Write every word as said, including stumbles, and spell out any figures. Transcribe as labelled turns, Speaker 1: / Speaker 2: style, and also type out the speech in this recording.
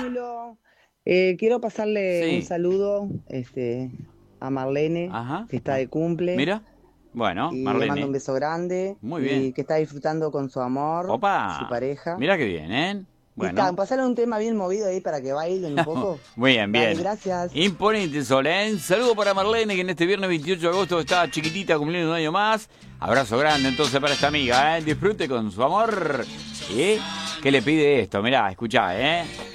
Speaker 1: Pirulo. Eh, quiero pasarle
Speaker 2: Sí.
Speaker 1: un saludo este, a Marlene,
Speaker 2: Ajá.
Speaker 1: que está de cumple.
Speaker 2: Mira. Bueno,
Speaker 1: Y le mando un
Speaker 2: Marlene.
Speaker 1: beso grande.
Speaker 2: Muy bien.
Speaker 1: Y que está disfrutando con su amor, su
Speaker 2: Opa.
Speaker 1: pareja.
Speaker 2: Mira qué bien, ¿eh?
Speaker 1: Y está,
Speaker 2: Bueno.
Speaker 1: pasarle un tema bien movido ahí para que bailen un poco.
Speaker 2: Muy bien,
Speaker 1: Dale,
Speaker 2: bien.
Speaker 1: gracias.
Speaker 2: Imponente, Solén. Saludo para Marlene, que en este viernes veintiocho de agosto está chiquitita, cumpliendo un año más. Abrazo grande entonces para esta amiga, ¿eh? Disfrute con su amor. ¿Y qué le pide esto? Mirá, escuchá, ¿eh?